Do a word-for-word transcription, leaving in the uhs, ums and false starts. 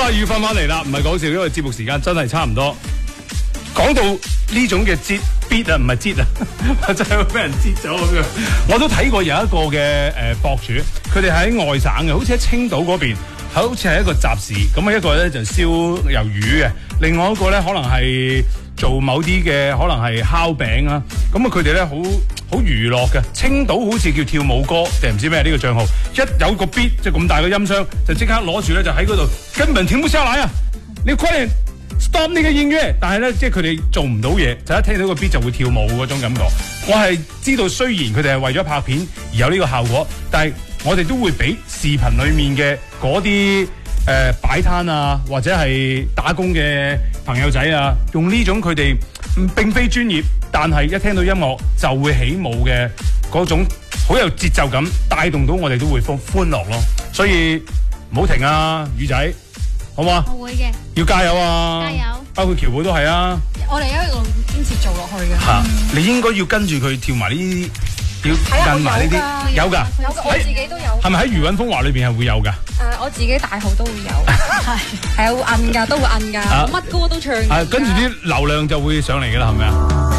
啊，要翻返嚟啦，唔係講笑，因為節目時間真係差唔多。講到呢種嘅擠 beat 啊，唔係擠啊，真係會俾人擠咗咁樣。我都睇過有一個嘅誒博主，佢哋喺外省嘅，好似喺青島嗰邊，好似係一個集市。咁啊一個咧就燒魷魚嘅，另外一個咧可能係做某啲嘅，可能係烤餅啊。咁啊佢哋咧好好娛樂嘅。青島好似叫跳舞歌定唔知咩呢個帳號，一有個 beat 即係咁大個音箱，就即刻攞住咧就喺嗰度根本停不下來啊！你快點 stop 呢個音樂，但係咧即係佢哋做唔到嘢，就一聽到個 beat 就會跳舞嗰種感覺。我係知道雖然佢哋係為咗拍片而有呢個效果，但係我哋都會俾視頻裡面嘅嗰啲誒擺攤啊，或者係打工嘅朋友仔啊，用呢種佢哋並非專業，但係一聽到音樂就會起舞嘅嗰種好有節奏感，帶動到我哋都會歡歡樂咯。所以唔好停啊，魚仔！好嘛？ 我會嘅， 要加油啊！ 加油！ 包括喬寶都係啊！ 我哋一路堅持做落去嘅。 嚇、嗯！你應該要跟住佢跳埋呢啲，要跟埋呢啲，有㗎。 有㗎，我自己都有。 係咪喺余韻風華裏邊係會有㗎？誒、 呃，我自己大號都會有。係係啊，會摁㗎，都會摁㗎，乜、啊、歌都唱。係、 啊，跟住啲流量就會上嚟㗎啦，係咪啊？